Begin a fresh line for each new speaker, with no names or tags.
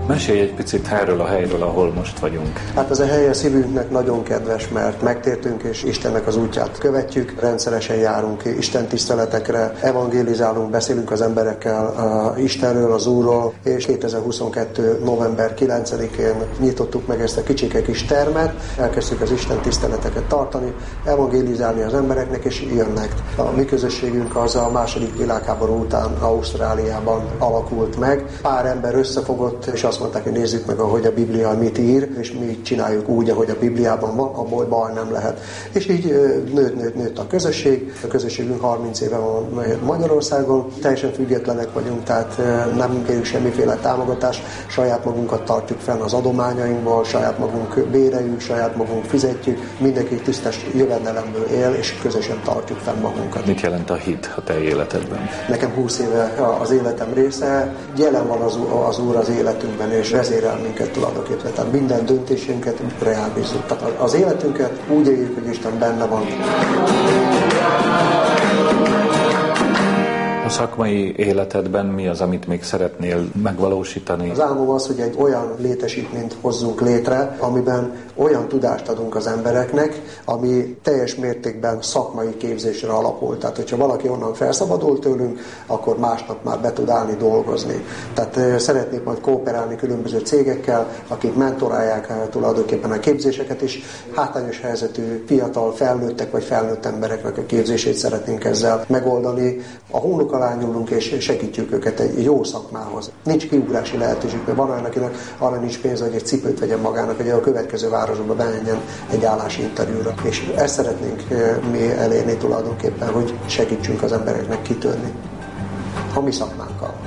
Mesélj egy picit erről a helyről, ahol most vagyunk.
Hát ez a hely a szívünknek nagyon kedves, mert megtértünk és Istennek az útját követjük, rendszeresen járunk Isten tiszteletekre, evangélizálunk, beszélünk az emberekkel Istenről, az Úrról, és 2022. november 9-én nyitottuk meg ezt a kicsike kis termet, elkezdtük az Isten tiszteleteket tartani, evangélizálni az embereknek, és jönnek. A mi közösségünk az a II. Világháború után Ausztráliában alakult meg. Pár ember összefogott, és azt mondták, hogy nézzük meg, ahogy a Biblia mit ír, és mi csináljuk úgy, ahogy a Bibliában van, abból baj nem lehet. És így nőtt a közösség. A közösségünk 30 éve van Magyarországon, teljesen függetlenek vagyunk, tehát nem kérjük semmiféle támogatást, saját magunkat tartjuk fenn az adományainkból, saját magunk béreljük, saját magunk fizetjük, mindenki tisztes jövedelemből él, és közösen tartjuk fenn magunkat.
Mit jelent a hit a te életedben?
Nekem 20 éve az életem része, jelen van az Úr az életünkben, és vezérel minket tulajdonképpen. Tehát minden döntésünket rábízunk. Tehát az életünket úgy éljük, hogy Isten benne van.
A szakmai életedben mi az, amit még szeretnél megvalósítani?
Az álmom az, hogy egy olyan létesítményt hozzunk létre, amiben olyan tudást adunk az embereknek, ami teljes mértékben szakmai képzésre alapul. Tehát, hogyha valaki onnan felszabadul tőlünk, akkor másnap már be tud állni dolgozni. Tehát szeretnék majd kooperálni különböző cégekkel, akik mentorálják tulajdonképpen a képzéseket, és hátrányos helyzetű fiatal felnőttek vagy felnőtt embereknek a képzését szeretnénk ezzel megoldani. A hónuk alá nyúlunk, és segítjük őket egy jó szakmához. Nincs kiugrási lehetőség, mert van olyan, akinek arra nincs pénze, hogy egy cipőt vegyen magának, hogy a következő városba bemenjen egy állásinterjúra. És ezt szeretnénk mi elérni tulajdonképpen, hogy segítsünk az embereknek kitörni a mi szakmánkkal.